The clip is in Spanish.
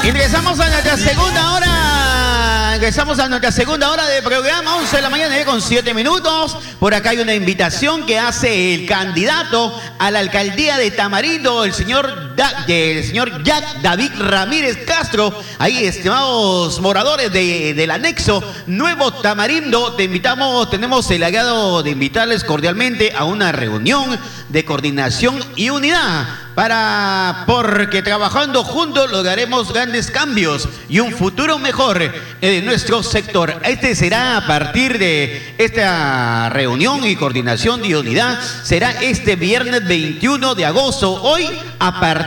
Ingresamos a nuestra segunda hora. Ingresamos a nuestra segunda hora de programa, 11 de la mañana con 7 minutos. Por acá hay una invitación que hace el candidato a la alcaldía de Tamarindo, el señor Jack David Ramírez Castro. Ahí, estimados moradores del anexo Nuevo Tamarindo, te invitamos, tenemos el agrado de invitarles cordialmente a una reunión de coordinación y unidad porque trabajando juntos lograremos grandes cambios y un futuro mejor en nuestro sector. Este será a partir de esta reunión y coordinación y unidad, será este viernes 21 de agosto, hoy a partir